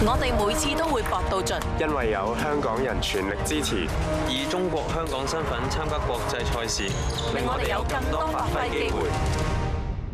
我哋每次都會搏到盡， 因為有香港人全力支持， 以中國香港身份參加國際賽事， 令我哋有更多發揮機會。